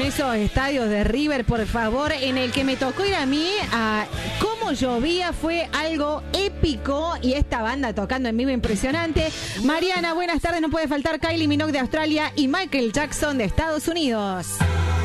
esos estadios de River, por favor. En el que me tocó ir a mí, a cómo llovía, fue algo épico. Y esta banda tocando en vivo impresionante. Mariana, buenas tardes. No puede faltar Kylie Minogue de Australia y Michael Jackson de Estados Unidos.